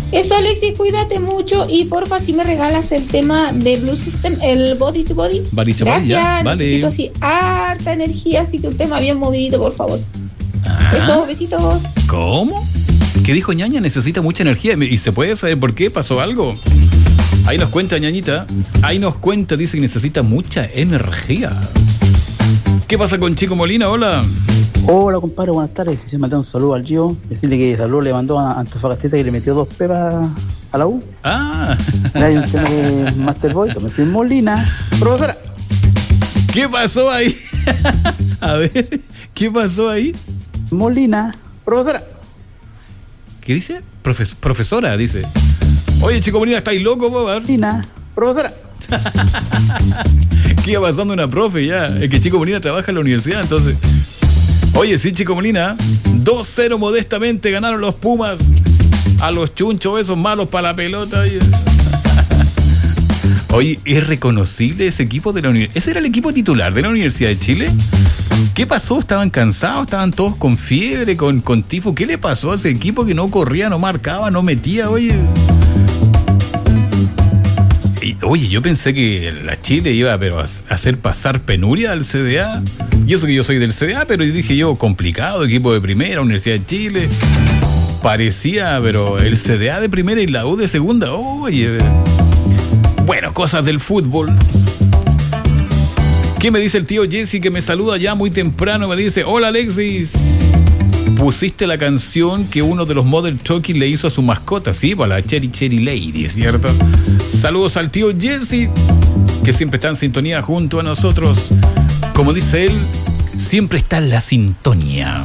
Eso, Alexis, cuídate mucho y porfa si me regalas el tema de Blue System, el Body to Body. Body to Body, ya, vale. Necesito así harta energía, así que un tema bien movidito, por favor. Eso, besitos. ¿Cómo? ¿Qué dijo ñaña? Necesita mucha energía. ¿Y se puede saber por qué? ¿Pasó algo? Ahí nos cuenta ñañita. Ahí nos cuenta, dice que necesita mucha energía. ¿Qué pasa con Chico Molina? Hola. Hola, compadre, buenas tardes. Quisiera mandar un saludo al Gio. Decirle que Salud le mandó a Antofagastita que le metió 2 pepas a la U. Hay un tema de Masterboy, me fui en Molina. Profesora. ¿Qué pasó ahí? A ver, ¿qué pasó ahí? Molina, profesora. ¿Qué dice? Profesora, dice. Oye, Chico Molina, ¿estáis loco, po? Molina, profesora. ¿Qué iba pasando una profe ya? Es que Chico Molina trabaja en la universidad, entonces. Oye, sí, Chico Molina, 2-0 modestamente ganaron los Pumas a los chunchos esos malos para la pelota. Oye, ¿es reconocible ese equipo de la universidad? ¿Ese era el equipo titular de la Universidad de Chile? ¿Qué pasó? ¿Estaban cansados? ¿Estaban todos con fiebre, con tifo? ¿Qué le pasó a ese equipo que no corría, no marcaba, no metía? Oye, yo pensé que la Chile iba pero a hacer pasar penuria al CDA. Y eso que yo soy del CDA, pero dije yo, complicado, equipo de primera, Universidad de Chile. Parecía, pero el CDA de primera y la U de segunda. Oye, bueno, cosas del fútbol. ¿Qué me dice el tío Jesse que me saluda ya muy temprano? Me dice, hola Alexis. Pusiste la canción que uno de los Model Talking le hizo a su mascota, sí, para la Cherry Cherry Lady, ¿cierto? Saludos al tío Jesse, que siempre está en sintonía junto a nosotros. Como dice él, siempre está en la sintonía.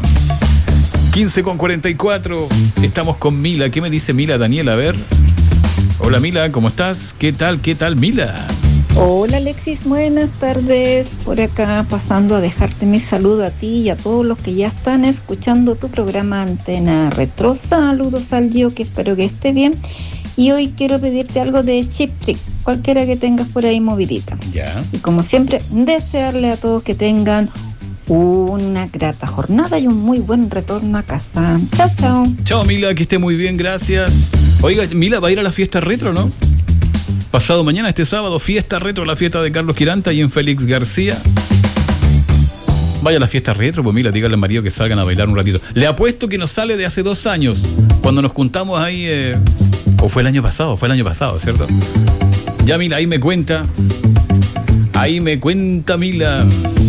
15:44, estamos con Mila. ¿Qué me dice Mila, Daniel? A ver. Hola Mila, ¿cómo estás? ¿Qué tal Mila? Hola Alexis, buenas tardes. Por acá pasando a dejarte mi saludo a ti y a todos los que ya están escuchando tu programa Antena Retro. Saludos al Gio, que espero que esté bien. Y hoy quiero pedirte algo de Chip Trick, cualquiera que tengas por ahí movidita. Ya. Y como siempre, desearle a todos que tengan una grata jornada y un muy buen retorno a casa. Chao, chao. Chao Mila, que esté muy bien, gracias. Oiga, Mila va a ir a la fiesta retro, ¿no? Pasado mañana, este sábado, fiesta retro, la fiesta de Carlos Quiranta y en Félix García. Vaya a la fiesta retro, pues mira, dígale a María que salgan a bailar un ratito. Le apuesto que nos sale de hace 2 años, cuando nos juntamos ahí, o fue el año pasado, ¿cierto? Ya Mila, ahí me cuenta Mila.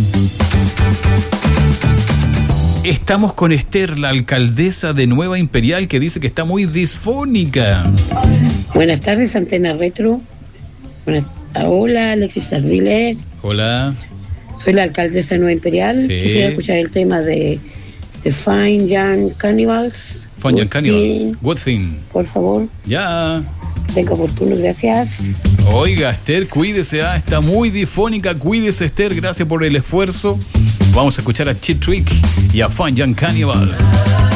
Estamos con Esther, la alcaldesa de Nueva Imperial, que dice que está muy disfónica. Buenas tardes, Antena Retro. Hola, Alexis Ardiles. Hola. Soy la alcaldesa de Nueva Imperial. Sí. Quisiera escuchar el tema de Fine Young Cannibals. Fine Young Cannibals. Good thing. Por favor. Ya. Venga oportuno, gracias. Oiga, Esther, cuídese, está muy difónica. Cuídese, Esther, gracias por el esfuerzo. Vamos a escuchar a Chip Trick y a Fine Young Cannibals.